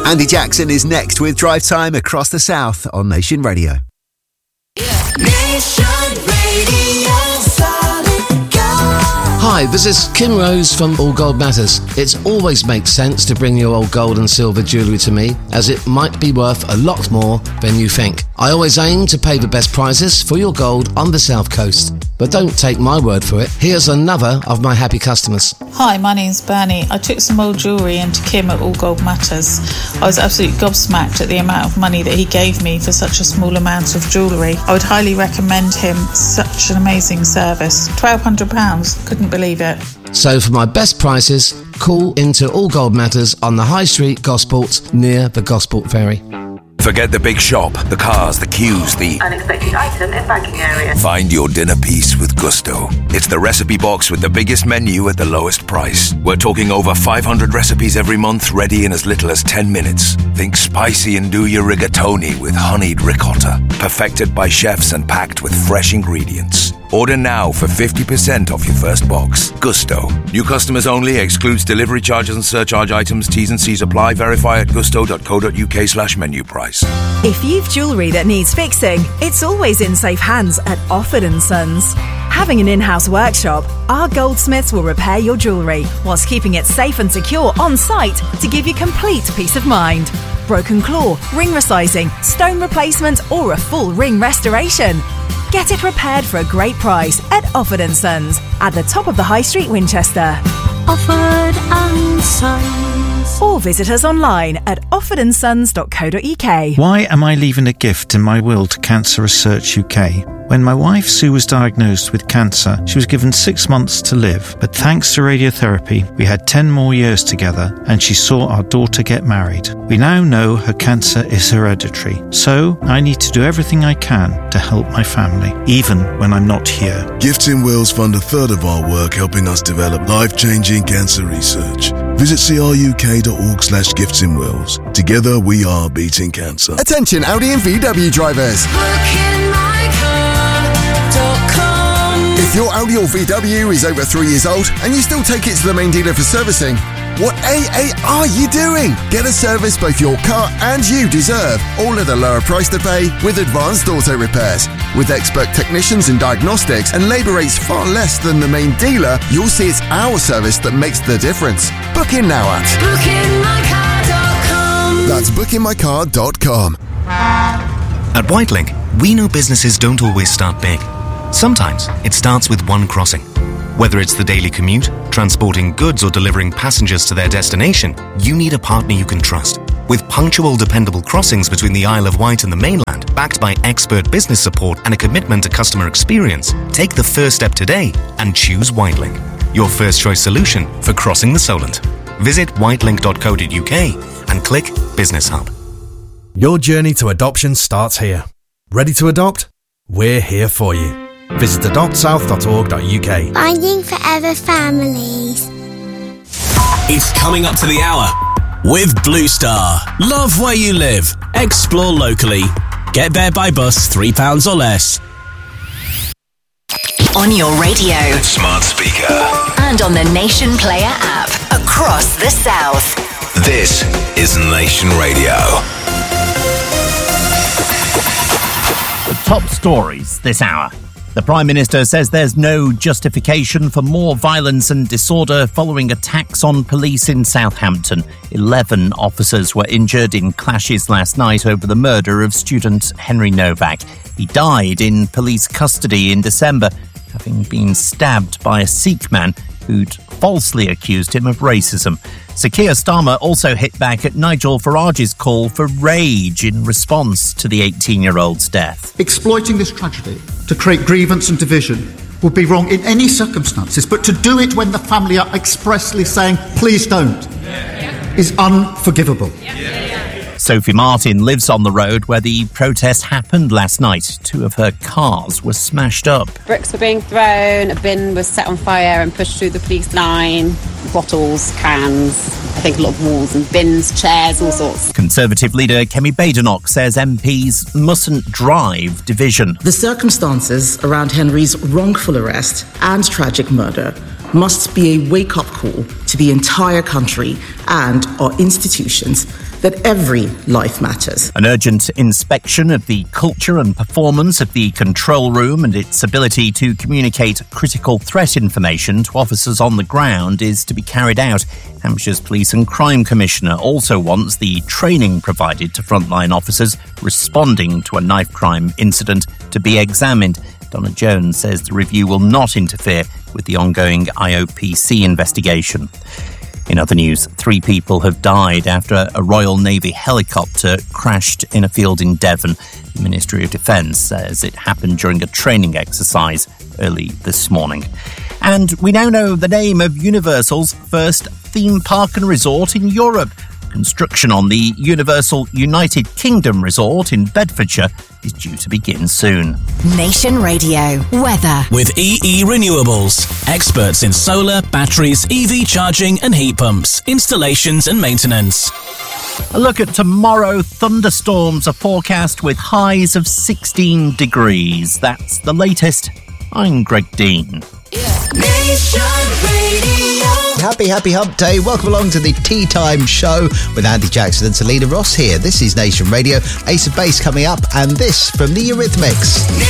Andy Jackson is next with Drive Time across the South on Nation Radio. Nation Radio, solid gold. Hi, this is Kim Rose from All Gold Matters. It always makes sense to bring your old gold and silver jewellery to me, as it might be worth a lot more than you think. I always aim to pay the best prices for your gold on the South Coast. But don't take my word for it. Here's another of my happy customers. Hi, my name's Bernie. I took some old jewellery into Kim at All Gold Matters. I was absolutely gobsmacked at the amount of money that he gave me for such a small amount of jewellery. I would highly recommend him. Such an amazing service. £1,200. Couldn't believe it. So for my best prices, call into All Gold Matters on the High Street, Gosport, near the Gosport Ferry. Forget the big shop, the cars, the queues, the unexpected item in banking area. Find your dinner piece with Gusto. It's the recipe box with the biggest menu at the lowest price. We're talking over 500 recipes every month, ready in as little as 10 minutes. Think spicy and do your rigatoni with honeyed ricotta, perfected by chefs and packed with fresh ingredients. Order now for 50% off your first box. Gusto. New customers only. Excludes delivery charges and surcharge items. T's and C's apply. Verify at gusto.co.uk/menu price. If you've jewellery that needs fixing, it's always in safe hands at Offord & Sons. Having an in-house workshop, our goldsmiths will repair your jewellery whilst keeping it safe and secure on site to give you complete peace of mind. Broken claw, ring resizing, stone replacement or a full ring restoration. Get it repaired for a great price at Offord & Sons at the top of the High Street, Winchester. Offord & Sons. Or visit us online at offordandsons.co.uk. Why am I leaving a gift in my will to Cancer Research UK? When my wife Sue was diagnosed with cancer, she was given 6 months to live. But thanks to radiotherapy, we had 10 more years together and she saw our daughter get married. We now know her cancer is hereditary. So I need to do everything I can to help my family, even when I'm not here. Gifts in Wills fund a third of our work helping us develop life-changing cancer research. Visit cruk.org/giftsinwills. Together we are beating cancer. Attention Audi and VW drivers. If your Audi or VW is over 3 years old and you still take it to the main dealer for servicing, what AA are you doing? Get a service both your car and you deserve, all at a lower price to pay with Advanced Auto Repairs. With expert technicians and diagnostics and labour rates far less than the main dealer, you'll see it's our service that makes the difference. Book in now at bookingmycar.com. That's bookingmycar.com. At Whitelink, we know businesses don't always start big. Sometimes it starts with one crossing. Whether it's the daily commute, transporting goods or delivering passengers to their destination, you need a partner you can trust. With punctual, dependable crossings between the Isle of Wight and the mainland, backed by expert business support and a commitment to customer experience, take the first step today and choose Whitelink, your first choice solution for crossing the Solent. Visit whitelink.co.uk and click Business Hub. Your journey to adoption starts here. Ready to adopt? We're here for you. Visit adoptsouth.org.uk. Finding Forever Families. It's coming up to the hour with Blue Star. Love where you live. Explore locally. Get there by bus £3 or less. On your radio, smart speaker, and on the Nation Player app across the South. This is Nation Radio. The top stories this hour. The Prime Minister says there's no justification for more violence and disorder following attacks on police in Southampton. 11 officers were injured in clashes last night over the murder of student Henry Novak. He died in police custody in December, having been stabbed by a Sikh man who'd falsely accused him of racism. Sir Keir Starmer also hit back at Nigel Farage's call for rage in response to the 18-year-old's death. Exploiting this tragedy to create grievance and division would be wrong in any circumstances, but to do it when the family are expressly saying, please don't, is unforgivable. Sophie Martin lives on the road where the protest happened last night. 2 of her cars were smashed up. Bricks were being thrown, a bin was set on fire and pushed through the police line, bottles, cans, I think a lot of walls and bins, chairs, all sorts. Conservative leader Kemi Badenoch says MPs mustn't drive division. The circumstances around Henry's wrongful arrest and tragic murder must be a wake-up call to the entire country and our institutions that every life matters. An urgent inspection of the culture and performance of the control room and its ability to communicate critical threat information to officers on the ground is to be carried out. Hampshire's Police and Crime Commissioner also wants the training provided to frontline officers responding to a knife crime incident to be examined. Donna Jones says the review will not interfere with the ongoing IOPC investigation. In other news, 3 people have died after a Royal Navy helicopter crashed in a field in Devon. The Ministry of Defence says it happened during a training exercise early this morning. And we now know the name of Universal's first theme park and resort in Europe. Construction on the Universal United Kingdom resort in Bedfordshire is due to begin soon. Nation Radio weather with EE Renewables, experts in solar, batteries, EV charging and heat pumps, installations and maintenance. A look at tomorrow. Thunderstorms are forecast with highs of 16 degrees. That's the latest. I'm Greg Dean. Nation Radio. Happy Hump Day. Welcome along to the Tea Time Show with Andy Jackson and Selena Ross here. This is Nation Radio. Ace of Base coming up, and this from the Eurythmics.